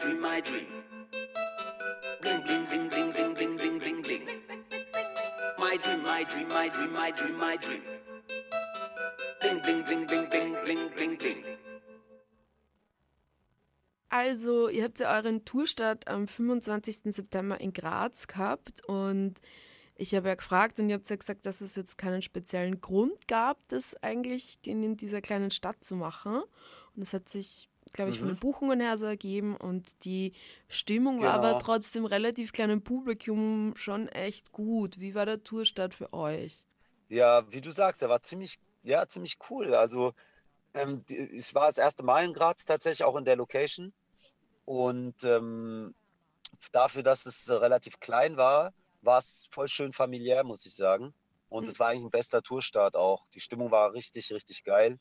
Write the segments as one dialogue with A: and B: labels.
A: dream, my dream. Bling, bling, bling, bling, bling, bling, bling, bling, bling. My dream, my dream, my dream, my dream, my dream. Bling, bling, bling, bling, bling, bling, bling, bling.
B: Also, ihr habt ja euren Tourstart am 25. September in Graz gehabt und ich habe ja gefragt und ihr habt ja gesagt, dass es jetzt keinen speziellen Grund gab, das eigentlich in dieser kleinen Stadt zu machen. Und es hat sich, glaube ich, von
C: Mhm,
B: den Buchungen her so ergeben und die Stimmung war aber
C: genau.
B: trotzdem relativ kleinem Publikum schon echt gut. Wie war der Tourstart für euch?
C: Ja, wie du sagst, der war ziemlich, ja, ziemlich cool. Also, ich war das erste Mal in Graz tatsächlich auch in der Location. Und dafür, dass es relativ klein war, war es voll schön familiär, muss ich sagen. Und es war eigentlich ein bester Tourstart auch. Die Stimmung war richtig, richtig geil.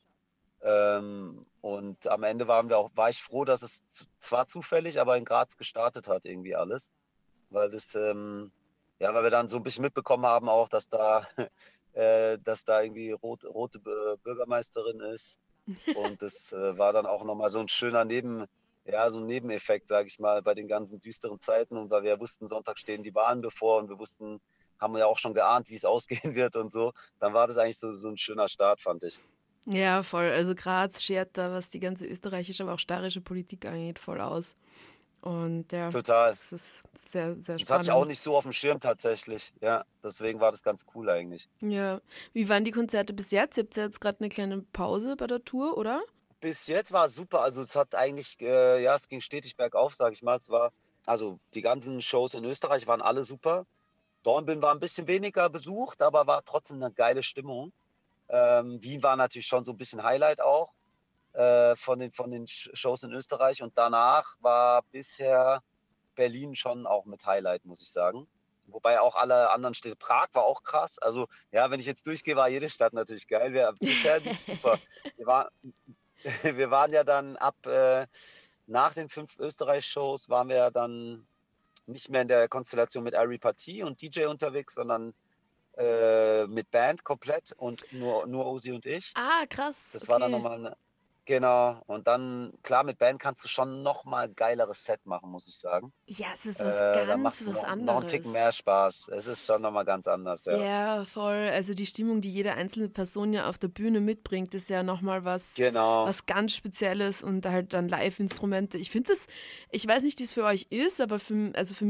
C: Und am Ende war ich froh, dass es zwar zufällig, aber in Graz gestartet hat, irgendwie alles. Weil ja, weil wir dann so ein bisschen mitbekommen haben auch, dass da irgendwie rote Bürgermeisterin ist. Und das war dann auch nochmal so ein schöner ja, so ein Nebeneffekt, sage ich mal, bei den ganzen düsteren Zeiten. Und weil wir wussten, Sonntag stehen die Wahlen bevor und haben ja auch schon geahnt, wie es ausgehen wird und so, dann war das eigentlich so ein schöner Start, fand ich.
B: Ja, voll. Also Graz schert da, was die ganze österreichische, aber auch steirische Politik angeht, voll aus. Und ja,
C: Total.
B: das ist sehr, sehr
C: Das hatte ich auch
B: spannend.
C: nicht so auf dem Schirm tatsächlich. Ja, deswegen war das ganz cool eigentlich.
B: Ja. Wie waren die Konzerte bis jetzt? Ihr habt ja jetzt gerade eine kleine Pause bei der Tour, oder?
C: Bis jetzt war es super. Also es hat eigentlich, ja, es ging stetig bergauf, sage ich mal. Also die ganzen Shows in Österreich waren alle super. Dornbirn war ein bisschen weniger besucht, aber war trotzdem eine geile Stimmung. Wien war natürlich schon so ein bisschen Highlight auch von den Shows in Österreich. Und danach war bisher Berlin schon auch mit Highlight, muss ich sagen. Wobei auch alle anderen Städte, Prag war auch krass. Also ja, wenn ich jetzt durchgehe, war jede Stadt natürlich geil. Bisher lief super. Wir, war, wir waren ja dann nach den 5 Österreich-Shows waren wir ja dann nicht mehr in der Konstellation mit Ari Party und DJ unterwegs, sondern mit Band komplett und nur Osi und ich.
B: Ah, krass,
C: Das war dann
B: okay.
C: nochmal genau. Und dann, klar, mit Band kannst du schon nochmal geileres Set machen, muss ich sagen.
B: Ja, es ist was
C: Da
B: ganz
C: macht's
B: was
C: noch einen Ticken
B: anderes.
C: mehr Spaß. Es ist schon nochmal ganz anders, ja.
B: Ja, voll. Also die Stimmung, die jede einzelne Person ja auf der Bühne mitbringt, ist ja nochmal
C: Genau.
B: was ganz Spezielles und halt dann Live-Instrumente. Ich finde das, ich weiß nicht, wie es für euch ist, aber also für